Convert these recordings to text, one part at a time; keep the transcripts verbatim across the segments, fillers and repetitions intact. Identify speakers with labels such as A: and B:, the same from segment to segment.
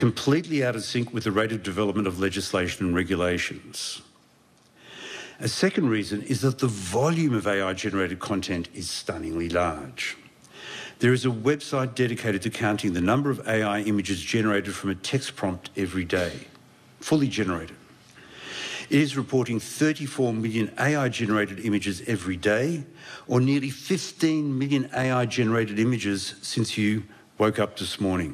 A: completely out of sync with the rate of development of legislation and regulations. A second reason is that the volume of A I-generated content is stunningly large. There is a website dedicated to counting the number of A I images generated from a text prompt every day, fully generated. It is reporting thirty-four million A I-generated images every day, or nearly fifteen million A I-generated images since you woke up this morning.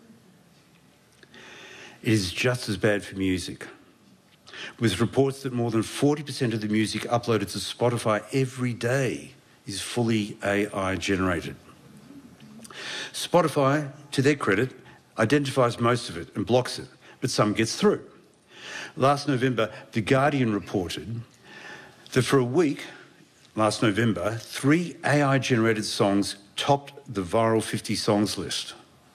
A: It is just as bad for music, with reports that more than forty percent of the music uploaded to Spotify every day is fully A I-generated. Spotify, to their credit, identifies most of it and blocks it, but some gets through. Last November, The Guardian reported that for a week, last November, three A I-generated songs topped the viral fifty songs list.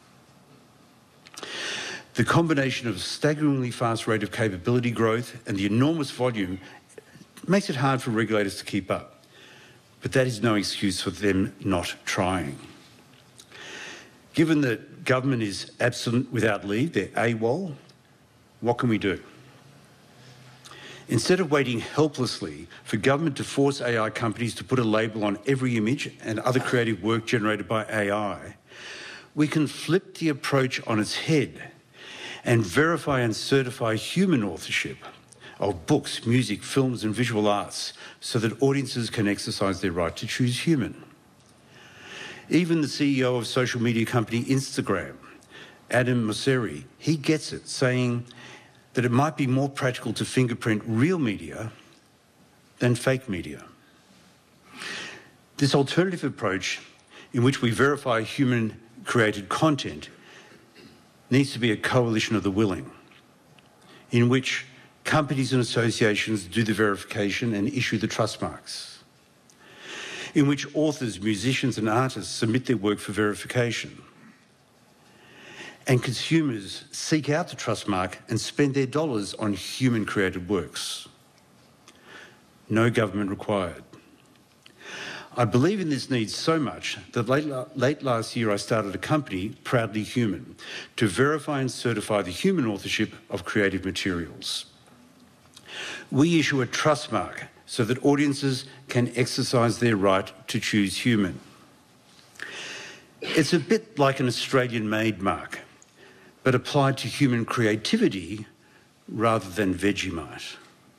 A: The combination of a staggeringly fast rate of capability growth and the enormous volume makes it hard for regulators to keep up. But that is no excuse for them not trying. Given that government is absent without leave, they're AWOL, what can we do? Instead of waiting helplessly for government to force A I companies to put a label on every image and other creative work generated by A I, we can flip the approach on its head and verify and certify human authorship of books, music, films and visual arts so that audiences can exercise their right to choose human. Even the C E O of social media company Instagram, Adam Mosseri, he gets it, saying that it might be more practical to fingerprint real media than fake media. This alternative approach, in which we verify human-created content, needs to be a coalition of the willing, in which companies and associations do the verification and issue the trust marks, in which authors, musicians and artists submit their work for verification, and consumers seek out the trust mark and spend their dollars on human-created works. No government required. I believe in this need so much that late, late last year I started a company, Proudly Human, to verify and certify the human authorship of creative materials. We issue a trust mark so that audiences can exercise their right to choose human. It's a bit like an Australian-made mark, but applied to human creativity rather than Vegemite.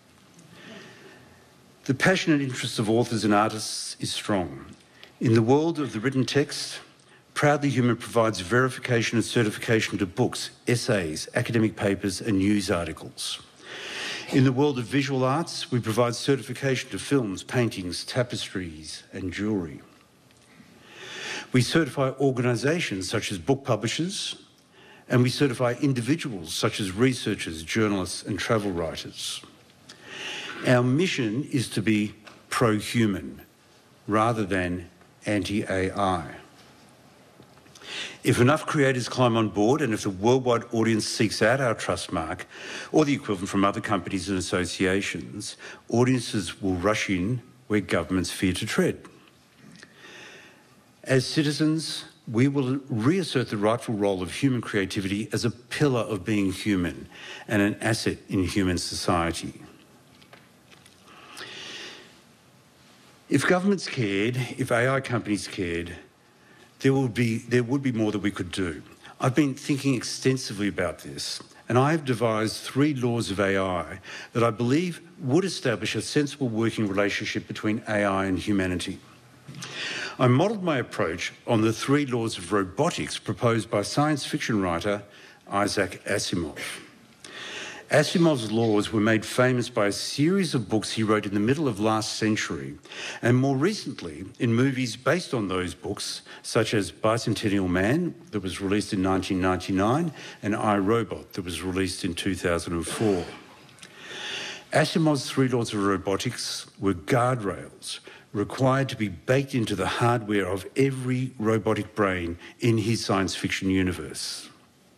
A: The passionate interest of authors and artists is strong. In the world of the written text, Proudly Human provides verification and certification to books, essays, academic papers and news articles. In the world of visual arts, we provide certification to films, paintings, tapestries and jewellery. We certify organisations such as book publishers, and we certify individuals such as researchers, journalists and travel writers. Our mission is to be pro-human rather than anti-A I. If enough creators climb on board and if the worldwide audience seeks out our trust mark or the equivalent from other companies and associations, audiences will rush in where governments fear to tread. As citizens, we will reassert the rightful role of human creativity as a pillar of being human and an asset in human society. If governments cared, if A I companies cared, there would be, there would be more that we could do. I've been thinking extensively about this, and I have devised three laws of A I that I believe would establish a sensible working relationship between A I and humanity. I modelled my approach on the three laws of robotics proposed by science fiction writer Isaac Asimov. Asimov's laws were made famous by a series of books he wrote in the middle of last century, and more recently in movies based on those books, such as Bicentennial Man, that was released in nineteen ninety-nine, and I, Robot, that was released in two thousand four. Asimov's three laws of robotics were guardrails required to be baked into the hardware of every robotic brain in his science fiction universe.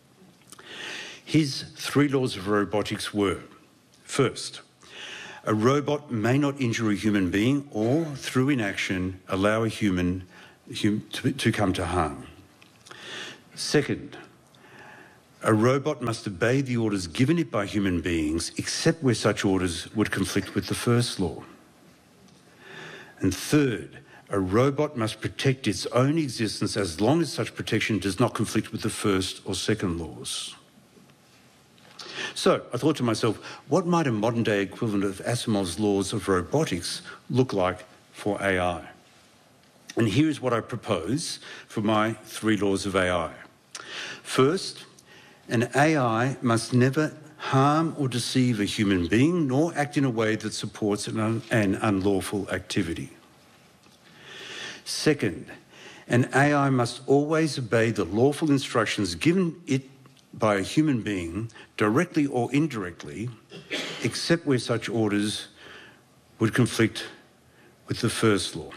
A: His three laws of robotics were, first, a robot may not injure a human being or, through inaction, allow a human hum, to, to come to harm. Second, A robot must obey the orders given it by human beings, except where such orders would conflict with the first law. And third, a robot must protect its own existence as long as such protection does not conflict with the first or second laws. So I thought to myself, what might a modern-day equivalent of Asimov's laws of robotics look like for A I? And here's what I propose for my three laws of A I. First, an A I must never harm or deceive a human being, nor act in a way that supports an, un an unlawful activity. Second, an A I must always obey the lawful instructions given it by a human being, directly or indirectly, except where such orders would conflict with the first law.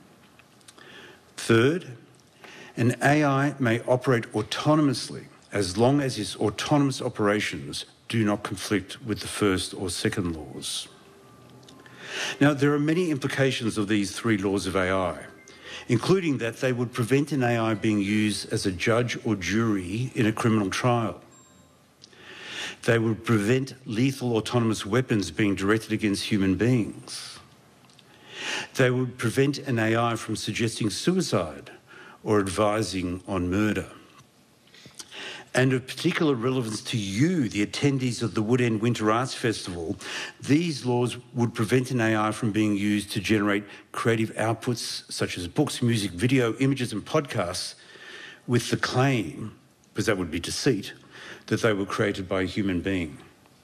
A: Third, an A I may operate autonomously as long as its autonomous operations do not conflict with the first or second laws. Now, there are many implications of these three laws of A I, including that they would prevent an A I being used as a judge or jury in a criminal trial. They would prevent lethal autonomous weapons being directed against human beings. They would prevent an A I from suggesting suicide or advising on murder. And of particular relevance to you, the attendees of the Woodend Winter Arts Festival, these laws would prevent an A I from being used to generate creative outputs such as books, music, video, images and podcasts with the claim, because that would be deceit, that they were created by a human being.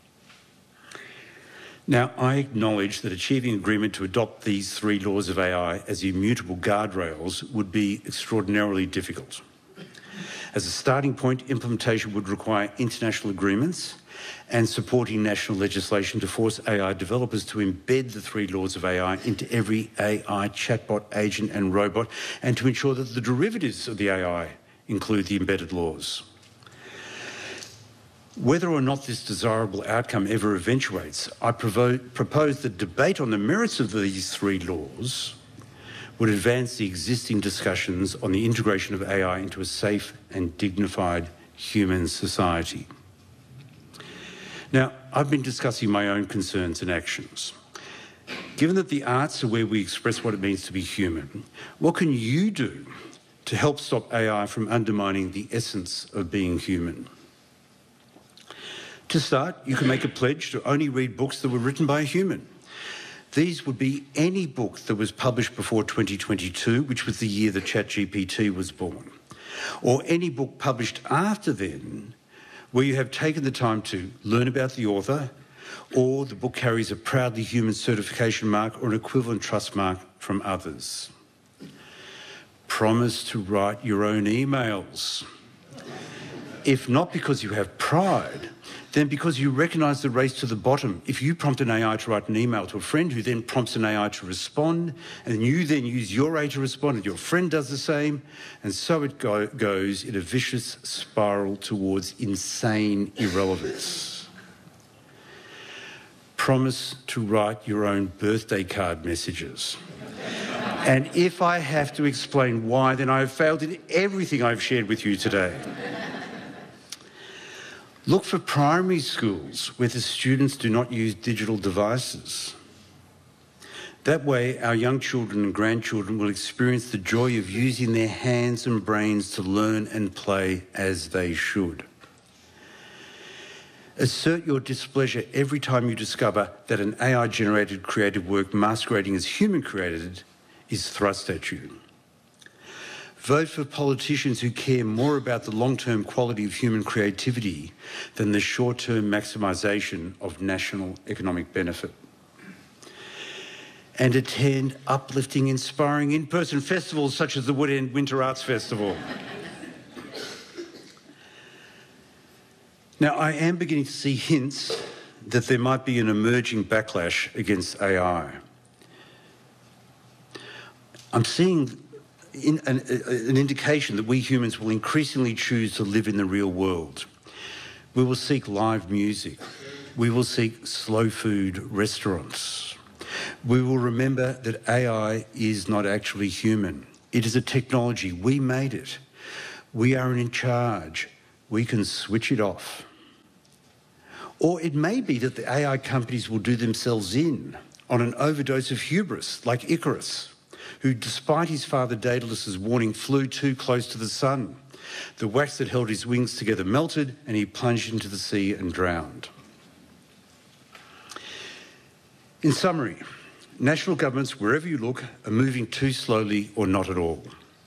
A: Now, I acknowledge that achieving agreement to adopt these three laws of A I as immutable guardrails would be extraordinarily difficult. As a starting point, implementation would require international agreements and supporting national legislation to force A I developers to embed the three laws of A I into every A I chatbot, agent and robot, and to ensure that the derivatives of the A I include the embedded laws. Whether or not this desirable outcome ever eventuates, I propose that debate on the merits of these three laws would advance the existing discussions on the integration of A I into a safe and dignified human society. Now, I've been discussing my own concerns and actions. Given that the arts are where we express what it means to be human, what can you do to help stop A I from undermining the essence of being human? To start, you can make a pledge to only read books that were written by a human. These would be any book that was published before twenty twenty-two, which was the year that ChatGPT was born, or any book published after then, where you have taken the time to learn about the author, or the book carries a Proudly Human certification mark or an equivalent trust mark from others. Promise to write your own emails. If not because you have pride, then because you recognise the race to the bottom. If you prompt an A I to write an email to a friend who then prompts an A I to respond, and you then use your A I to respond, and your friend does the same, and so it go goes in a vicious spiral towards insane irrelevance. Promise to write your own birthday card messages. And if I have to explain why, then I have failed in everything I've shared with you today. Look for primary schools where the students do not use digital devices. That way, our young children and grandchildren will experience the joy of using their hands and brains to learn and play as they should. Assert your displeasure every time you discover that an A I-generated creative work masquerading as human-created is thrust at you. Vote for politicians who care more about the long-term quality of human creativity than the short-term maximisation of national economic benefit. And attend uplifting, inspiring in-person festivals such as the Woodend Winter Arts Festival. Now, I am beginning to see hints that there might be an emerging backlash against A I. I'm seeing In an, an indication that we humans will increasingly choose to live in the real world. We will seek live music. We will seek slow food restaurants. We will remember that A I is not actually human. It is a technology. We made it. We are in charge. we can switch it off. Or it may be that the A I companies will do themselves in on an overdose of hubris, like Icarus, who, despite his father Daedalus's warning, flew too close to the sun. The wax that held his wings together melted, and he plunged into the sea and drowned. In summary, national governments, wherever you look, are moving too slowly or not at all.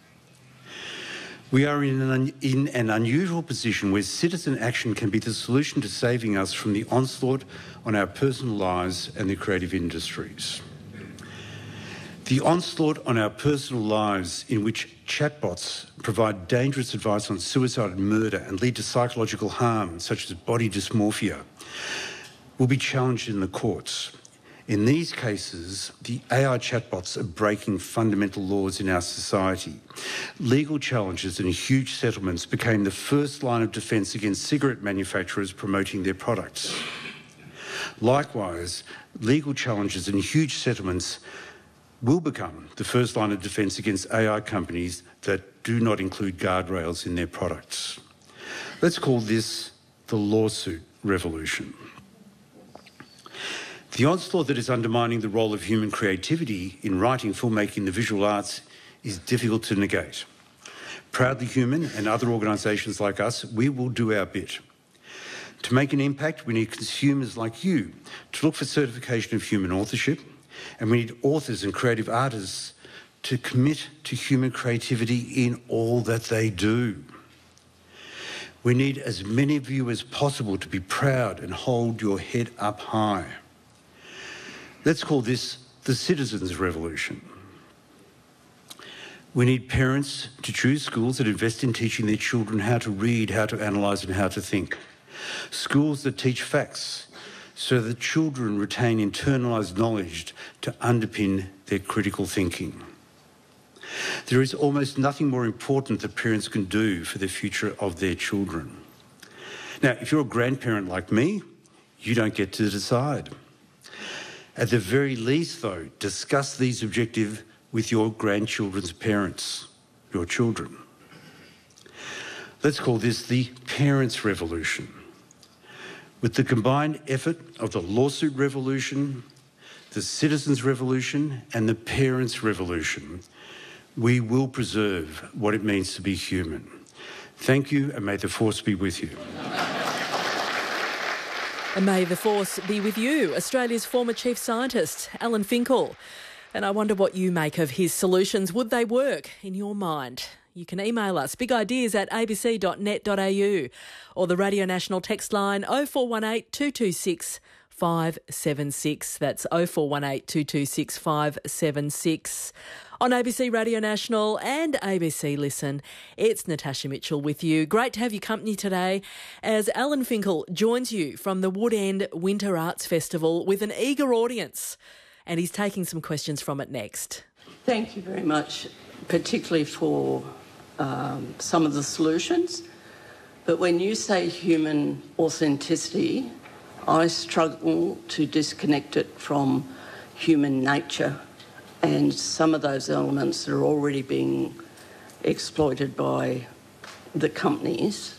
A: We are in an, in an unusual position where citizen action can be the solution to saving us from the onslaught on our personal lives and the creative industries. The onslaught on our personal lives, in which chatbots provide dangerous advice on suicide and murder and lead to psychological harm, such as body dysmorphia, will be challenged in the courts. In these cases, the A I chatbots are breaking fundamental laws in our society. Legal challenges and huge settlements became the first line of defence against cigarette manufacturers promoting their products. Likewise, legal challenges and huge settlements will become the first line of defence against A I companies that do not include guardrails in their products. Let's call this the lawsuit revolution. The onslaught that is undermining the role of human creativity in writing, filmmaking, and the visual arts is difficult to negate. Proudly Human and other organisations like us, we will do our bit. To make an impact, we need consumers like you to look for certification of human authorship, and we need authors and creative artists to commit to human creativity in all that they do. We need as many of you as possible to be proud and hold your head up high. Let's call this the citizens' revolution. We need parents to choose schools that invest in teaching their children how to read, how to analyse and how to think. Schools that teach facts so that children retain internalised knowledge to underpin their critical thinking. There is almost nothing more important that parents can do for the future of their children. Now, if you're a grandparent like me, you don't get to decide. At the very least, though, discuss these objectives with your grandchildren's parents, your children. Let's call this the parents' revolution. With the combined effort of the lawsuit revolution, the citizens' revolution, and the parents' revolution, we will preserve what it means to be human. Thank you, and may the force be with you.
B: And may the force be with you, Australia's former Chief Scientist, Alan Finkel. And I wonder what you make of his solutions. Would they work in your mind? You can email us, big ideas at a b c dot net dot a u, or the Radio National text line oh four one eight, two two six, five seven six. That's oh four one eight, two two six, five seven six. On A B C Radio National and A B C Listen, it's Natasha Mitchell with you. Great to have your company today as Alan Finkel joins you from the Woodend Winter Arts Festival with an eager audience, and he's taking some questions from it next.
C: Thank you very much, particularly for um, some of the solutions. But when you say human authenticity, I struggle to disconnect it from human nature. And some of those elements are already being exploited by the companies.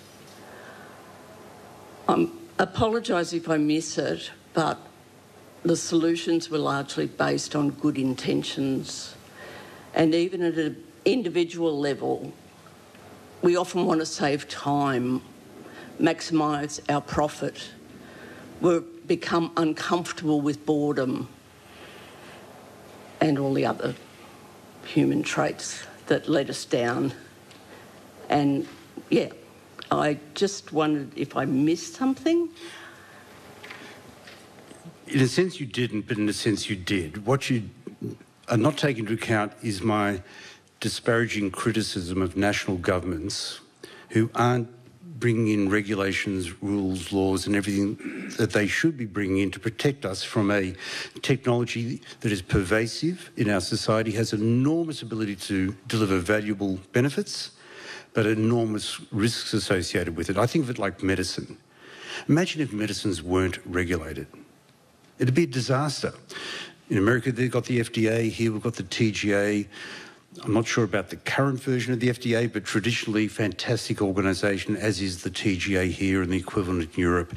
C: I apologise if I miss it, but the solutions were largely based on good intentions. And even at an individual level, we often want to save time, maximise our profit. We've become uncomfortable with boredom and all the other human traits that let us down. And, yeah, I just wondered if I missed something.
A: In a sense you didn't, but in a sense you did. What you are not taking into account is my disparaging criticism of national governments who aren't bringing in regulations, rules, laws and everything that they should be bringing in to protect us from a technology that is pervasive in our society, has enormous ability to deliver valuable benefits, but enormous risks associated with it. I think of it like medicine. Imagine if medicines weren't regulated. It'd be a disaster. In America, they've got the F D A. Here, we've got the T G A. I'm not sure about the current version of the F D A, but traditionally fantastic organisation, as is the T G A here and the equivalent in Europe.